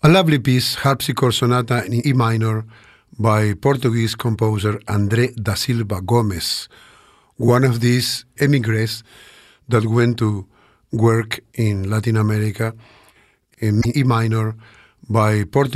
A lovely piece, harpsichord sonata in E minor by Portuguese composer André da Silva Gomes, one of these emigres that went to work in Latin America, in E minor by Portuguese